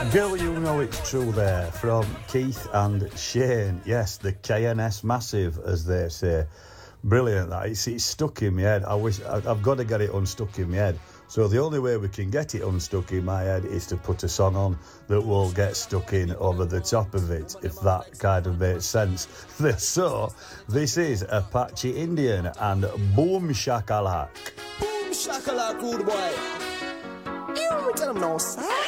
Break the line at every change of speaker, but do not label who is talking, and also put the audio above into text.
Girl, you know it's true there, from Keith and Shane. Yes, the KNS Massive, as they say. Brilliant, that. It's stuck in my head. I've got to get it unstuck in my head. So the only way we can get it unstuck in my head is to put a song on that will get stuck in over the top of it, if that kind of makes sense. So, this is Apache Indian and Boom Shakalak.
Boom Shakalak, rude boy. You tell them no, sir.